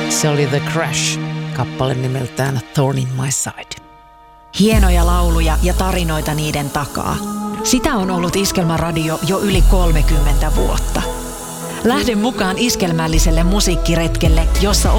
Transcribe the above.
Se oli The Crash, kappale nimeltään Thorn in My Side. Hienoja lauluja ja tarinoita niiden takaa. Sitä on ollut Iskelmäradio jo yli 30 vuotta. Lähde mukaan iskelmälliselle musiikkiretkelle, jossa